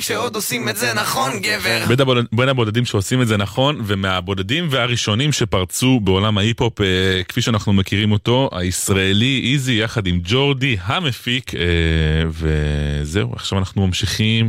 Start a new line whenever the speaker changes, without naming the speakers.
שעוד עושים את זה נכון, גבר.
בין הבודדים שעושים את זה נכון, ומהבודדים והראשונים שפרצו בעולם ההיפ-הופ, כפי שאנחנו מכירים אותו, הישראלי איזי יחד עם ג'ורדי המפיק, וזהו, עכשיו אנחנו ממשיכים